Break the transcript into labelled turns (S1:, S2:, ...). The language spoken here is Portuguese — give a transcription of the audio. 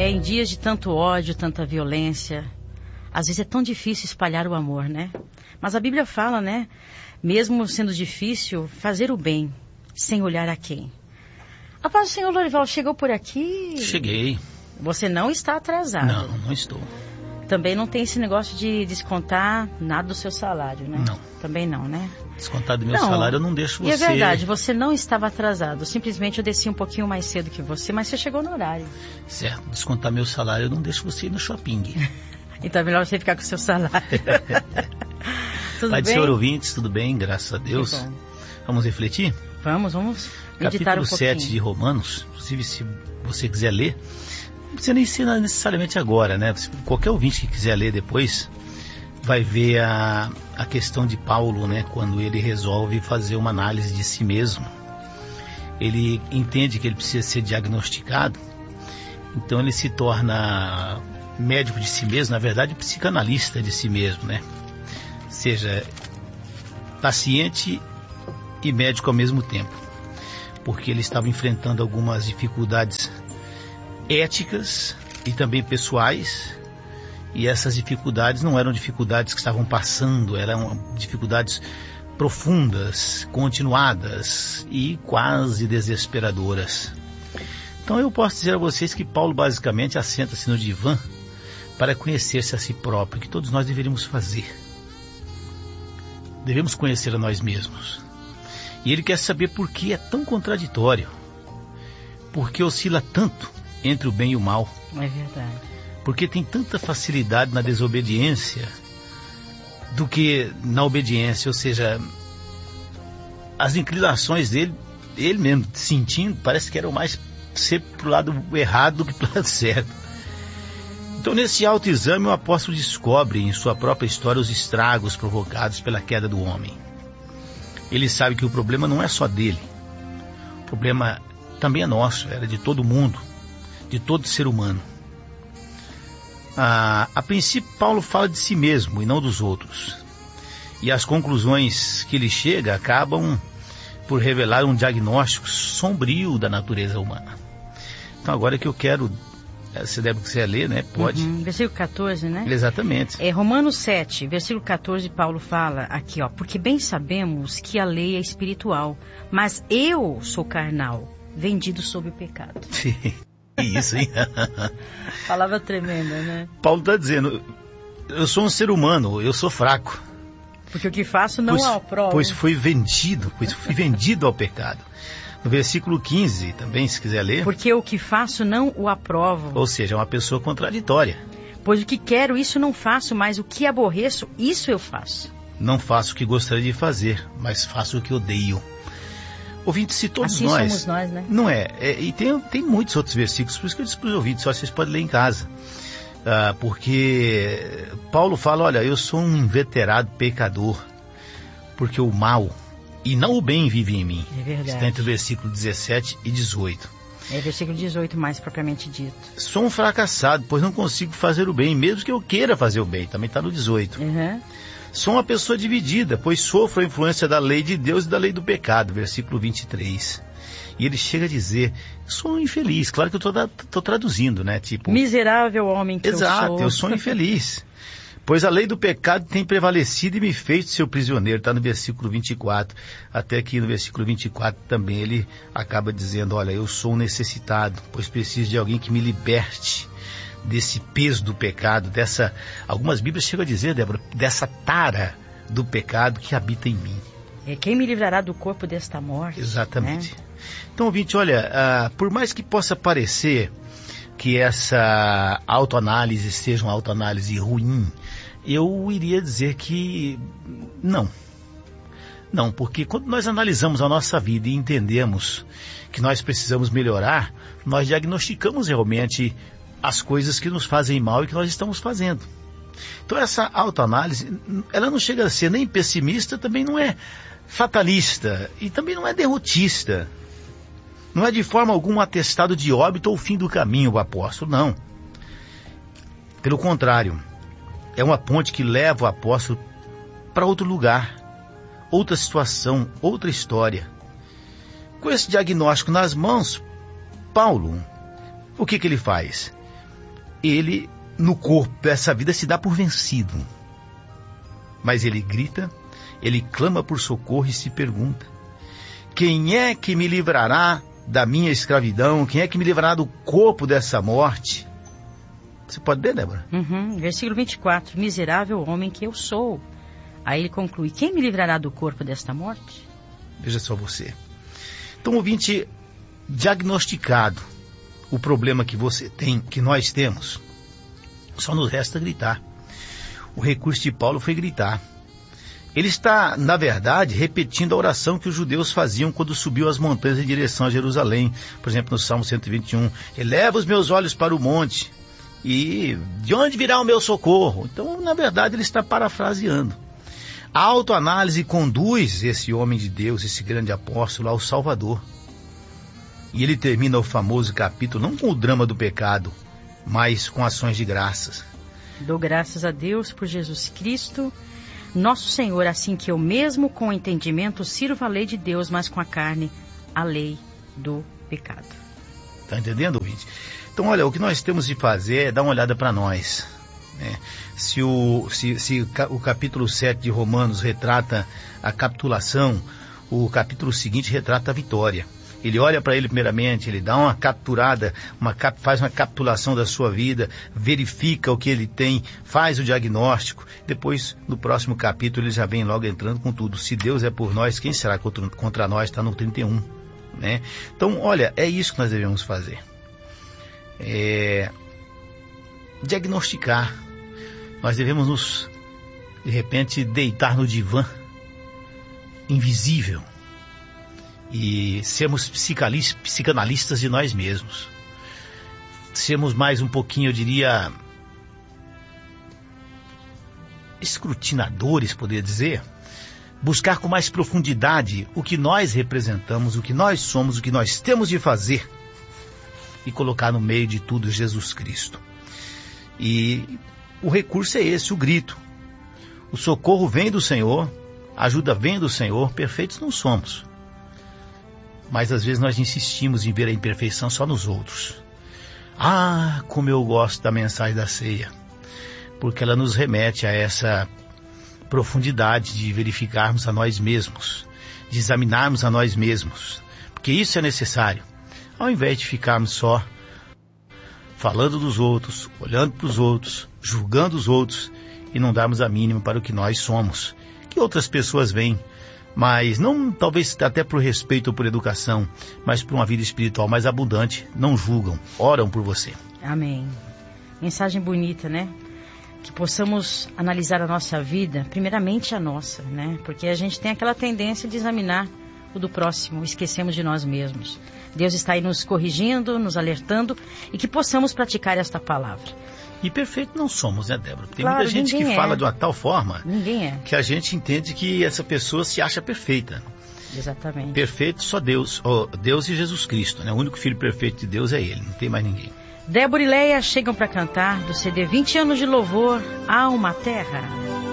S1: em dias de tanto ódio, tanta violência, às vezes é tão difícil espalhar o amor, né? Mas a Bíblia fala, né? Mesmo sendo difícil, fazer o bem, sem olhar a quem. A paz do Senhor, Lorival, chegou por aqui?
S2: Cheguei.
S1: Você não está atrasado?
S2: Não, não estou.
S1: Também não tem esse negócio de descontar nada do seu salário, né?
S2: Não.
S1: Também não, né?
S2: Descontar do meu salário eu não deixo você...
S1: E é verdade, você não estava atrasado. Simplesmente eu desci um pouquinho mais cedo que você, mas você chegou no horário.
S2: Certo, descontar meu salário eu não deixo você ir no shopping.
S1: Então é melhor você ficar com o seu salário. Tudo
S2: Pai do
S1: bem?
S2: Senhor ouvintes, tudo bem? Graças a Deus.
S1: Que bom.
S2: Vamos refletir?
S1: Vamos meditar
S2: Capítulo
S1: um pouquinho.
S2: 7 de Romanos, inclusive se você quiser ler, não precisa nem ser necessariamente agora, né? Qualquer ouvinte que quiser ler depois vai ver a questão de Paulo, né? Quando ele resolve fazer uma análise de si mesmo. Ele entende que ele precisa ser diagnosticado, então ele se torna médico de si mesmo, na verdade psicanalista de si mesmo, né? Ou seja, paciente e médico ao mesmo tempo, porque ele estava enfrentando algumas dificuldades éticas e também pessoais, e essas dificuldades não eram dificuldades que estavam passando, eram dificuldades profundas, continuadas e quase desesperadoras. Então eu posso dizer a vocês que Paulo basicamente assenta-se no divã para conhecer-se a si próprio, que todos nós deveríamos fazer. Devemos conhecer a nós mesmos. E ele quer saber por que é tão contraditório, por que oscila tanto entre o bem e o mal.
S1: É verdade.
S2: Porque tem tanta facilidade na desobediência do que na obediência, ou seja, as inclinações dele, ele mesmo sentindo, parece que era mais ser pro lado errado do que pro lado certo. Então, nesse autoexame, o apóstolo descobre em sua própria história os estragos provocados pela queda do homem. Ele sabe que o problema não é só dele, o problema também é nosso, era de todo mundo, de todo ser humano. A princípio, Paulo fala de si mesmo e não dos outros. E as conclusões que ele chega acabam por revelar um diagnóstico sombrio da natureza humana. Então, agora que eu quero, se deve quiser ler, né? Pode.
S1: Versículo 14, né?
S2: Exatamente.
S1: Romanos 7, versículo 14, Paulo fala aqui, ó. Porque bem sabemos que a lei é espiritual, mas eu sou carnal, vendido sob o pecado.
S2: Isso, hein?
S1: Palavra tremenda, né?
S2: Paulo está dizendo, eu sou um ser humano, eu sou fraco.
S1: Porque o que faço não é o próprio.
S2: Pois fui vendido ao pecado. No versículo 15, também, se quiser ler.
S1: Porque o que faço não o aprovo.
S2: Ou seja, é uma pessoa contraditória.
S1: Pois o que quero, isso não faço, mas o que aborreço, isso eu faço.
S2: Não faço o que gostaria de fazer, mas faço o que odeio. Ouvintes, se todos
S1: assim
S2: nós...
S1: somos nós, né?
S2: Não é? E tem muitos outros versículos, por isso que eu disse para os ouvintes, só vocês podem ler em casa. Porque Paulo fala, olha, eu sou um inveterado pecador, porque o mal e não o bem vive em mim.
S1: É verdade.
S2: Está entre o versículo 17 e 18.
S1: É versículo 18, mais propriamente dito.
S2: Sou um fracassado, pois não consigo fazer o bem, mesmo que eu queira fazer o bem. Também está no 18. Sou uma pessoa dividida, pois sofro a influência da lei de Deus e da lei do pecado. Versículo 23. E ele chega a dizer, sou um infeliz. Claro que eu estou traduzindo, né? Tipo,
S1: miserável homem que eu sou.
S2: Exato, eu sou infeliz. Pois a lei do pecado tem prevalecido e me feito seu prisioneiro. Está no versículo 24. Até aqui no versículo 24 também ele acaba dizendo, olha, eu sou um necessitado, pois preciso de alguém que me liberte desse peso do pecado, algumas Bíblias chegam a dizer, Débora, dessa tara do pecado que habita em mim.
S1: Quem me livrará do corpo desta morte?
S2: Exatamente.
S1: Né?
S2: Então, ouvinte, olha, por mais que possa parecer que essa autoanálise seja uma autoanálise ruim, eu iria dizer que não. Não, porque quando nós analisamos a nossa vida e entendemos que nós precisamos melhorar, nós diagnosticamos realmente as coisas que nos fazem mal e que nós estamos fazendo. Então essa autoanálise, ela não chega a ser nem pessimista, também não é fatalista e também não é derrotista. Não é de forma alguma um atestado de óbito ou fim do caminho, o apóstolo, não. Pelo contrário, é uma ponte que leva o apóstolo para outro lugar, outra situação, outra história. Com esse diagnóstico nas mãos, Paulo, o que ele faz? ele, no corpo dessa vida, se dá por vencido. Mas ele grita, ele clama por socorro e se pergunta: quem é que me livrará da minha escravidão? Quem é que me livrará do corpo dessa morte? Você pode ler, Débora?
S1: Versículo 24. Miserável homem que eu sou. Aí ele conclui: quem me livrará do corpo desta morte?
S2: Veja só você. Então, ouvinte, diagnosticado o problema que você tem, que nós temos, só nos resta gritar. O recurso de Paulo foi gritar. Ele está, na verdade, repetindo a oração que os judeus faziam quando subiu as montanhas em direção a Jerusalém. Por exemplo, no Salmo 121, eleva os meus olhos para o monte, e de onde virá o meu socorro? Então, na verdade, ele está parafraseando. A autoanálise conduz esse homem de Deus, esse grande apóstolo, ao Salvador. E ele termina o famoso capítulo não com o drama do pecado, mas com ações de graças.
S1: Dou graças a Deus por Jesus Cristo, nosso Senhor, assim que eu mesmo com o entendimento sirvo a lei de Deus, mas com a carne a lei do pecado.
S2: Está entendendo, ouvinte? Então, olha, o que nós temos de fazer é dar uma olhada para nós. Se o capítulo 7 de Romanos retrata a capitulação, o capítulo seguinte retrata a vitória. Ele olha para ele primeiramente, ele dá uma capturada, faz uma capitulação da sua vida, verifica o que ele tem, faz o diagnóstico. Depois, no próximo capítulo, ele já vem logo entrando com tudo. Se Deus é por nós, quem será contra nós? Está no 31. Né? Então, olha, é isso que nós devemos fazer. Diagnosticar. Nós devemos de repente, deitar no divã invisível e sermos psicanalistas de nós mesmos. Sermos mais um pouquinho, eu diria, escrutinadores, poderia dizer. Buscar com mais profundidade o que nós representamos, o que nós somos, o que nós temos de fazer e colocar no meio de tudo Jesus Cristo. E o recurso é esse, o grito. O socorro vem do Senhor, a ajuda vem do Senhor, perfeitos não somos. Mas às vezes nós insistimos em ver a imperfeição só nos outros. Ah, como eu gosto da mensagem da ceia, porque ela nos remete a essa profundidade de verificarmos a nós mesmos, de examinarmos a nós mesmos, porque isso é necessário, ao invés de ficarmos só falando dos outros, olhando para os outros, julgando os outros e não darmos a mínima para o que nós somos, que outras pessoas veem, mas não talvez até por respeito ou por educação, mas por uma vida espiritual mais abundante, não julgam, oram por você.
S1: Amém. Mensagem bonita, né? Que possamos analisar a nossa vida, primeiramente a nossa, né? Porque a gente tem aquela tendência de examinar o do próximo, esquecemos de nós mesmos. Deus está aí nos corrigindo, nos alertando e que possamos praticar esta palavra.
S2: E perfeito não somos, né, Débora? Tem
S1: claro,
S2: muita gente que fala de uma tal forma que a gente entende que essa pessoa se acha perfeita.
S1: Exatamente.
S2: Perfeito só Deus, Deus e Jesus Cristo, né? O único filho perfeito de Deus é Ele, não tem mais ninguém.
S1: Débora e Leia chegam para cantar do CD 20 anos de louvor, Há uma Terra.